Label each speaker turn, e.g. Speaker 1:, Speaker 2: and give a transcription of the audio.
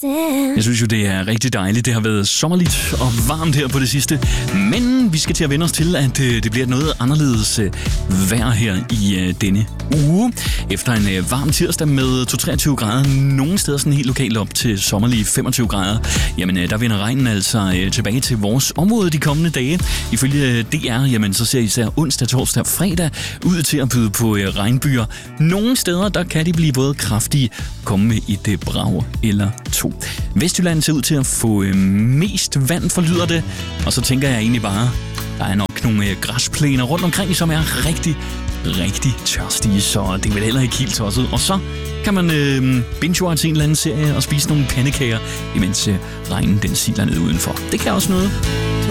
Speaker 1: Jeg synes jo, det er rigtig dejligt. Det har været sommerligt og varmt her på det sidste. Men vi skal til at vende os til, at det bliver noget anderledes vejr her i denne uge. Efter en varm tirsdag med 23 grader, nogle steder sådan helt lokalt op til sommerlige 25 grader, jamen der vender regnen altså tilbage til vores område de kommende dage. Ifølge DR, jamen så ser især onsdag, torsdag og fredag ud til at byde på regnbyer. Nogle steder, der kan de blive både kraftige, komme med et brag eller to. Vestjylland ser ud til at få mest vand, forlyder det. Og så tænker jeg egentlig bare, der er nok nogle græsplæner rundt omkring, som er rigtig tørstige, så det er vel heller ikke helt tosset. Og så kan man binge-watch til en eller anden serie og spise nogle pandekager, imens regnen den siler ned udenfor. Det kan også noget.